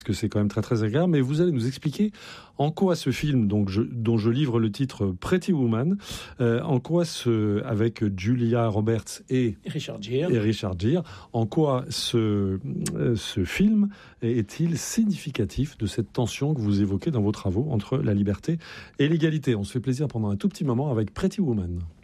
que c'est quand même très très agréable, mais vous allez nous expliquer en quoi ce film, dont je livre le titre Pretty Woman, en quoi avec Julia Roberts et Richard Gere, en quoi ce film est-il significatif de cette tension que vous évoquez dans vos travaux entre la liberté et l'égalité. On se fait plaisir pendant un tout petit moment avec Pretty Woman.